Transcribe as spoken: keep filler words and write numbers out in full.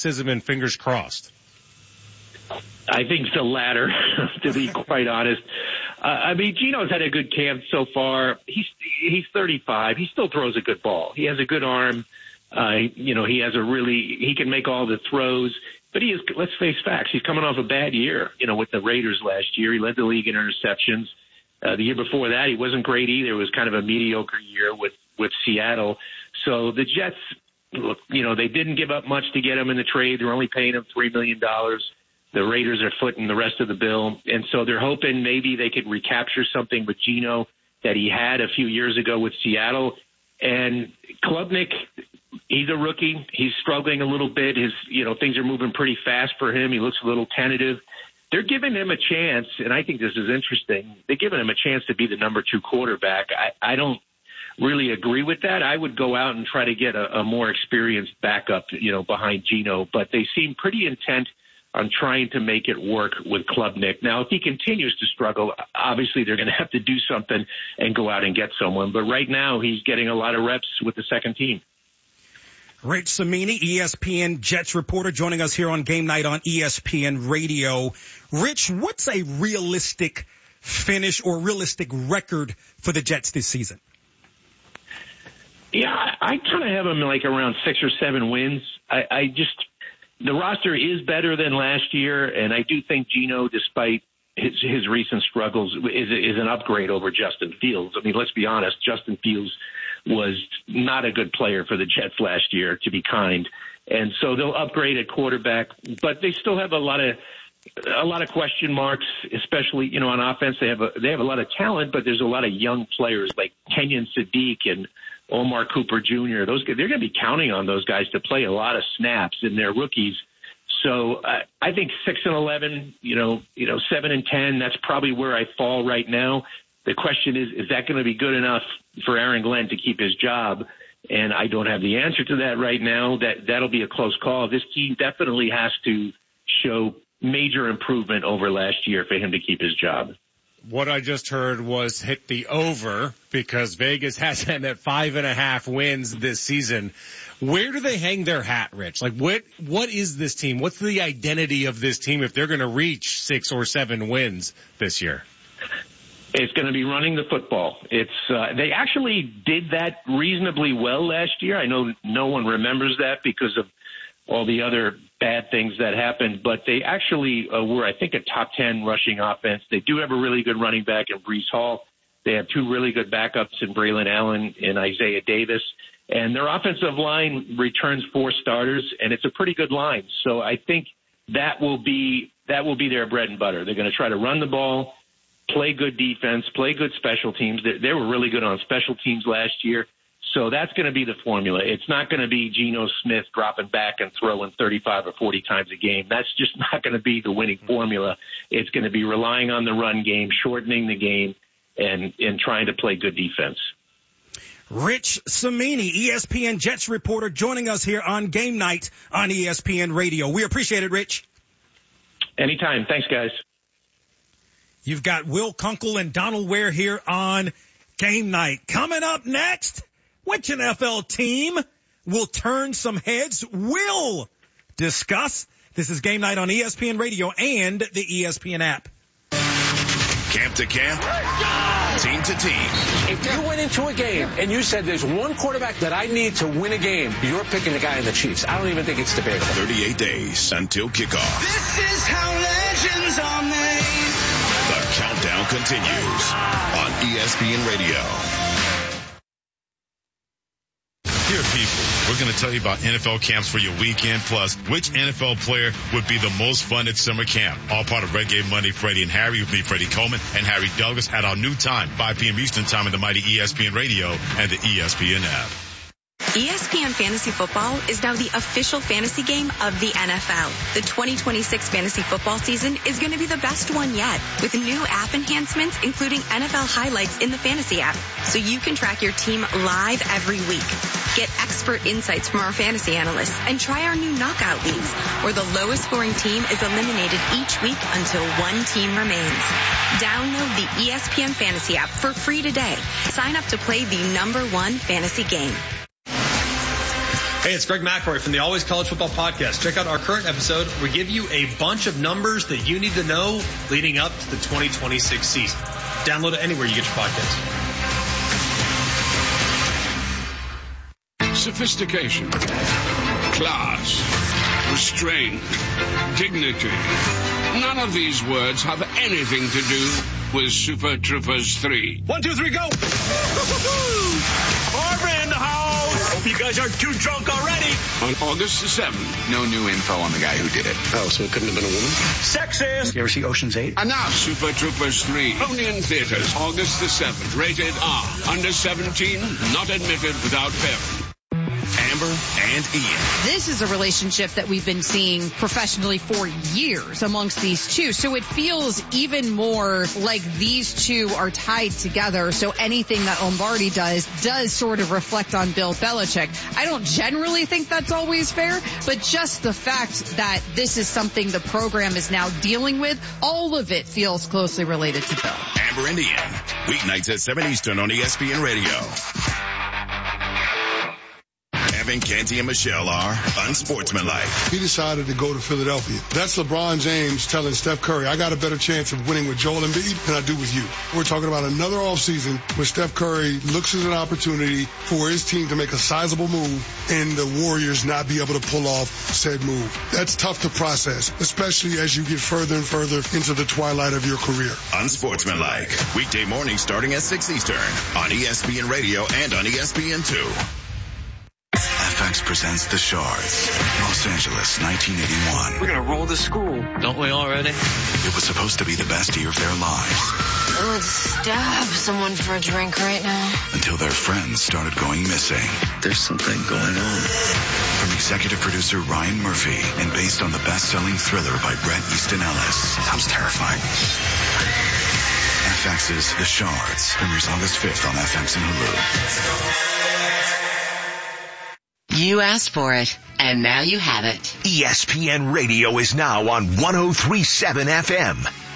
and fingers crossed? I think it's the latter, to be quite honest. Uh, I mean, Geno's had a good camp so far. He's he's thirty-five. He still throws a good ball. He has a good arm. Uh, you know, he has a really, he can make all the throws. But he is, let's face facts, he's coming off a bad year, you know, with the Raiders last year. He led the league in interceptions. Uh, the year before that, he wasn't great either. It was kind of a mediocre year with, with Seattle. So the Jets, look, you know, they didn't give up much to get him in the trade. They're only paying him three million dollars. The Raiders are footing the rest of the bill. And so they're hoping maybe they could recapture something with Geno that he had a few years ago with Seattle. And Klubnik, he's a rookie. He's struggling a little bit. His, you know, things are moving pretty fast for him. He looks a little tentative. They're giving him a chance, and I think this is interesting. They're giving him a chance to be the number two quarterback. I, I don't really agree with that. I would go out and try to get a, a more experienced backup, you know, behind Geno. But they seem pretty intent on trying to make it work with Klubnik. Now, if he continues to struggle, obviously they're going to have to do something and go out and get someone. But right now, he's getting a lot of reps with the second team. Rich Cimini, E S P N Jets reporter, joining us here on Game Night on E S P N Radio. Rich, what's a realistic finish or realistic record for the Jets this season? Yeah, I, I kind of have them like around six or seven wins. I, I just the roster is better than last year, and I do think Geno, despite his, his recent struggles, is, is an upgrade over Justin Fields. I mean, let's be honest, Justin Fields was not a good player for the Jets last year, to be kind. And so they'll upgrade at quarterback, but they still have a lot of a lot of question marks, especially, you know, on offense. They have a they have a lot of talent, but there's a lot of young players like Kenyon Sadiq and Omar Cooper Junior Those they're going to be counting on those guys to play a lot of snaps in their rookies. So uh, I think six and eleven, you know, you know, seven and ten. That's probably where I fall right now. The question is, is that going to be good enough for Aaron Glenn to keep his job? And I don't have the answer to that right now. That that'll be a close call. This team definitely has to show major improvement over last year for him to keep his job. What I just heard was hit the over because Vegas has him at five and a half wins this season. Where do they hang their hat, Rich? Like, what what is this team? What's the identity of this team if they're going to reach six or seven wins this year? It's going to be running the football. It's uh, they actually did that reasonably well last year. I know no one remembers that because of all the other bad things that happened, but they actually uh, were, I think, a top ten rushing offense. They do have a really good running back in Breece Hall. They have two really good backups in Braylon Allen and Isaiah Davis. And their offensive line returns four starters, and it's a pretty good line. So I think that will be that will be their bread and butter. They're going to try to run the ball, play good defense, play good special teams. They, they were really good on special teams last year. So that's going to be the formula. It's not going to be Geno Smith dropping back and throwing thirty-five or forty times a game. That's just not going to be the winning formula. It's going to be relying on the run game, shortening the game, and, and trying to play good defense. Rich Cimini, E S P N Jets reporter, joining us here on Game Night on E S P N Radio. We appreciate it, Rich. Anytime. Thanks, guys. You've got Will Kunkel and Donald Ware here on Game Night. Coming up next, which N F L team will turn some heads? We'll discuss. This is Game Night on E S P N Radio and the E S P N app. Camp to camp, team to team. If you went into a game and you said there's one quarterback that I need to win a game, you're picking the guy in the Chiefs. I don't even think it's debatable. thirty-eight days until kickoff. This is how legends are made. The countdown continues on E S P N Radio. Here, people, we're going to tell you about N F L camps for your weekend, plus which N F L player would be the most fun at summer camp. All part of Red Game Monday. Freddie and Harry with me, Freddie Coleman, and Harry Douglas at our new time, five p.m. Eastern time on the mighty E S P N Radio and the E S P N app. E S P N Fantasy Football is now the official fantasy game of the N F L. The twenty twenty-six fantasy football season is going to be the best one yet, with new app enhancements, including N F L highlights in the fantasy app, so you can track your team live every week. Get expert insights from our fantasy analysts and try our new knockout leagues, where the lowest scoring team is eliminated each week until one team remains. Download the E S P N Fantasy app for free today. Sign up to play the number one fantasy game. Hey, it's Greg McElroy from the Always College Football Podcast. Check out our current episode. We give you a bunch of numbers that you need to know leading up to the twenty twenty-six season. Download it anywhere you get your podcasts. Sophistication, class, restraint, dignity. None of these words have anything to do with Super Troopers three. One, two, three, go! Barbara in the house! Hope you guys aren't too drunk already. On August the seventh. No new info on the guy who did it. Oh, so it couldn't have been a woman? Sexist! You ever see Ocean's eight? Enough! Super Troopers three. Only in theaters. August the seventh. Rated R. Under seventeen. Not admitted without parent. Amber and Ian. This is a relationship that we've been seeing professionally for years amongst these two. So it feels even more like these two are tied together. So anything that Lombardi does, does sort of reflect on Bill Belichick. I don't generally think that's always fair, but just the fact that this is something the program is now dealing with, all of it feels closely related to Bill. Amber and Ian. Weeknights at seven Eastern on E S P N Radio. Evan, Canty, and Michelle are unsportsmanlike. He decided to go to Philadelphia. That's LeBron James telling Steph Curry, I got a better chance of winning with Joel Embiid than I do with you. We're talking about another offseason where Steph Curry looks at an opportunity for his team to make a sizable move and the Warriors not be able to pull off said move. That's tough to process, especially as you get further and further into the twilight of your career. Unsportsmanlike. Weekday mornings starting at six Eastern on E S P N Radio and on E S P N two. F X presents The Shards, Los Angeles, nineteen eighty-one. We're gonna roll the school, don't we already? It was supposed to be the best year of their lives. I would stab someone for a drink right now. Until their friends started going missing. There's something going on. From executive producer Ryan Murphy and based on the best-selling thriller by Bret Easton Ellis. Sounds terrifying. F X's The Shards premieres August fifth on F X and Hulu. You asked for it, and now you have it. E S P N Radio is now on one oh three point seven F M.